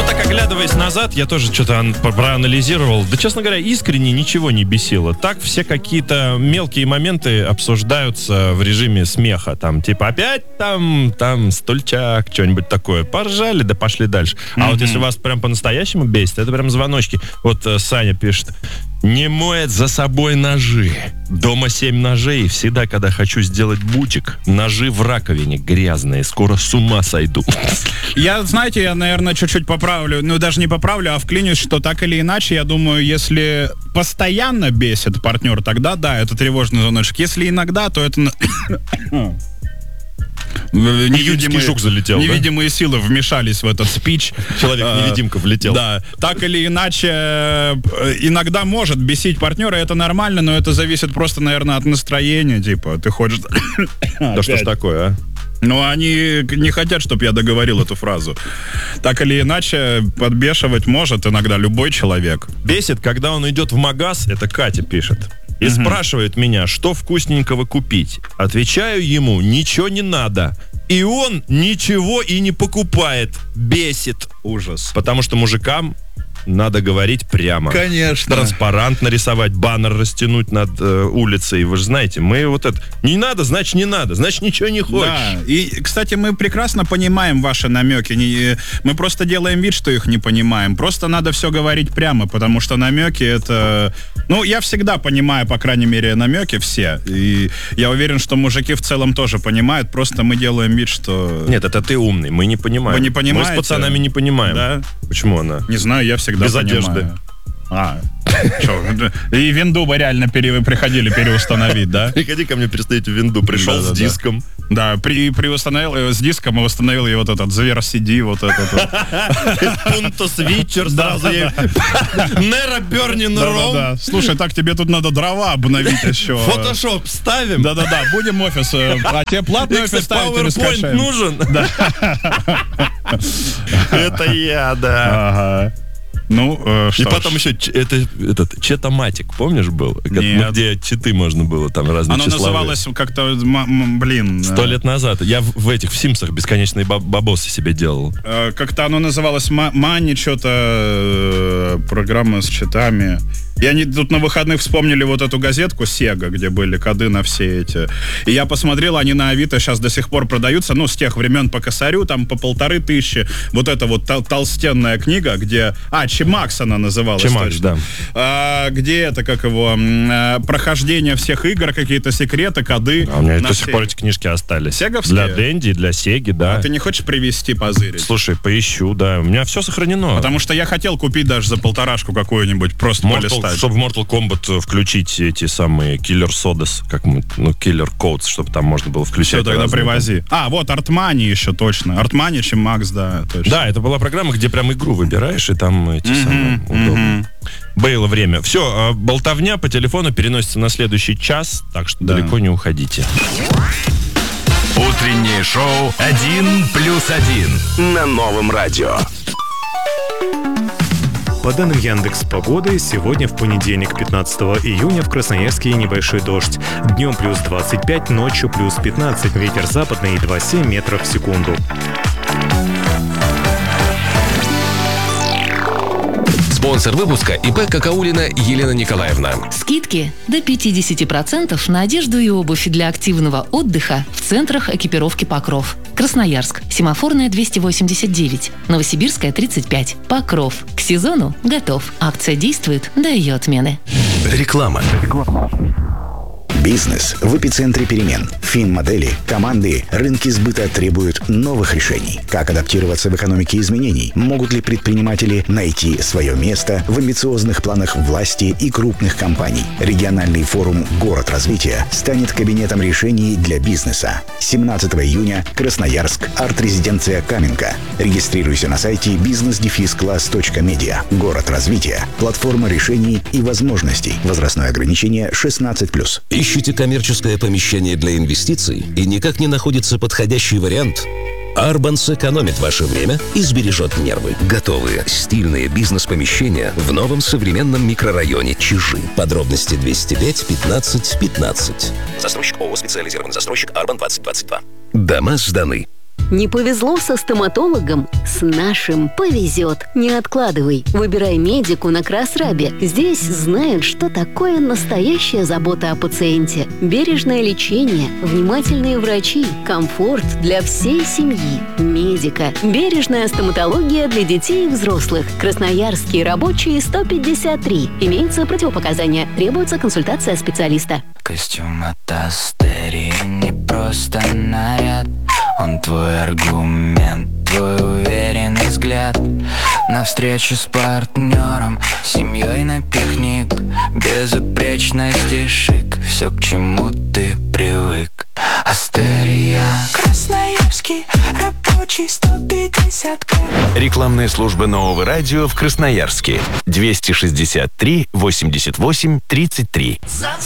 так, оглядываясь назад, я тоже что-то проанализировал. Да, честно говоря, искренне ничего не бесило. Так все какие-то мелкие моменты обсуждаются в режиме смеха. Там, типа, опять там стульчак, что-нибудь такое. Поржали, да пошли дальше. А вот если вас прям по-настоящему бесит, это прям звоночки. Вот Саня пишет: не моет за собой ножи. Дома 7 ножей. Всегда, когда хочу сделать бутик, ножи в раковине грязные. Скоро с ума сойду. Я, знаете, я, наверное, чуть-чуть поправлю. Ну, даже не поправлю, а вклинюсь, что так или иначе, я думаю, если постоянно бесит партнер, тогда да, это тревожный звоночек. Если иногда, то это... Июньский жук залетел, невидимые силы вмешались в этот спич. Человек-невидимка влетел. Да. Так или иначе, иногда может бесить партнера, это нормально, но это зависит просто, наверное, от настроения. Типа, ты хочешь... Да что ж такое, а? Но они не хотят, чтобы я договорил эту фразу. Так или иначе, подбешивать может иногда любой человек. Бесит, когда он идет в магаз, это Катя пишет, и спрашивает меня, что вкусненького купить. Отвечаю ему: ничего не надо. И он ничего и не покупает. Бесит. Ужас. Потому что мужикам надо говорить прямо. Конечно. Транспарант нарисовать, баннер растянуть над улицей. Вы же знаете, мы вот это... Не надо, значит не надо. Значит ничего не хочешь. Да. И, кстати, мы прекрасно понимаем ваши намеки. Мы просто делаем вид, что их не понимаем. Просто надо все говорить прямо, потому что намеки это... Ну, я всегда понимаю, по крайней мере, намеки все. И я уверен, что мужики в целом тоже понимают. Просто мы делаем вид, что... Нет, это ты умный. Мы не понимаем. Вы не понимаете? Мы с пацанами не понимаем. Да? Почему она? Не знаю, я всегда без понимаю. Одежды. И винду вы реально приходили переустановить, да? Приходи ко мне, перестоите в винду. Пришел с диском. Да, приустановил его с диском и установил и вот этот Зверь CD, вот этот. Пунто свитчер сразу. Нера Бернин Ром. Да. Слушай, так тебе тут надо дрова обновить еще. Фотошоп ставим. Да, будем офис. А тебе платный офис ставить или PowerPoint нужен? Да. Это я, да. Ага. Ну, что и потом еще этот Четоматик, помнишь, был? Нет. Где читы можно было, там разные оно числовые. называлось как-то, 100 лет назад. Я в Симсах бесконечные бабосы себе делал. Как-то оно называлось Мани, что-то программа с читами. И они тут на выходных вспомнили вот эту газетку Сега, где были коды на все эти. И я посмотрел, они на Авито сейчас до сих пор продаются, ну, с тех времен по косарю, там по 1500. Вот эта вот толстенная книга, где... Чемакс она называлась. Чемакс, да. Где это, как его, прохождение всех игр, какие-то секреты, коды. У меня до сих пор эти книжки остались. Сеговские? Для Дэнди, для Сеги, да. А ты не хочешь привезти, позырить? Слушай, поищу, да. У меня все сохранено. Потому что я хотел купить даже за 1,5 какую-нибудь, просто полистать. Чтобы в Mortal Kombat включить эти самые Killer Sodas, Killer Codes, чтобы там можно было включать. Все, тогда привози. Вот Артмани еще точно. Артмани, Чемакс, да, точно. Да, это была программа, где прям игру выбираешь, и там эти самые удобные. Было время. Все, болтовня по телефону переносится на следующий час, так что далеко не уходите. Утреннее шоу «1+1» на Новом радио. По данным Яндекс.Погоды, сегодня в понедельник, 15 июня, в Красноярске небольшой дождь. Днем плюс 25, ночью плюс 15. Ветер западный 2,7 метров в секунду. Спонсор выпуска ИП Какаулина Елена Николаевна. Скидки до 50% на одежду и обувь для активного отдыха в центрах экипировки «Покров». Красноярск. Семафорная 289. Новосибирская 35. Покров. К сезону готов. Акция действует до ее отмены. Реклама. Бизнес в эпицентре перемен. Финмодели, команды, рынки сбыта требуют новых решений. Как адаптироваться в экономике изменений? Могут ли предприниматели найти свое место в амбициозных планах власти и крупных компаний? Региональный форум «Город развития» станет кабинетом решений для бизнеса. 17 июня. Красноярск. Арт-резиденция Каменка. Регистрируйся на сайте business-class.media. Город развития. Платформа решений и возможностей. Возрастное ограничение 16+. Ищете коммерческое помещение для инвестиций и никак не находится подходящий вариант? Арбан сэкономит ваше время и сбережет нервы. Готовые стильные бизнес-помещения в новом современном микрорайоне Чижи. Подробности 205 15 15. Застройщик ООО «Специализированный застройщик Арбан 2022». Дома сданы. Не повезло со стоматологом? С нашим повезет. Не откладывай. Выбирай медику на Красрабе. Здесь знают, что такое настоящая забота о пациенте. Бережное лечение, внимательные врачи, комфорт для всей семьи. Медика. Бережная стоматология для детей и взрослых. Красноярский рабочий 153. Имеются противопоказания. Требуется консультация специалиста. Костюм от Астерии не просто наряд. Он твой аргумент, твой уверенный взгляд. На встречу с партнером, семьей на пикник. Безупречность и шик, все, к чему ты привык. Астерия. Красноярский рабочий 150. Рекламная служба Нового радио в Красноярске. 263 88 33.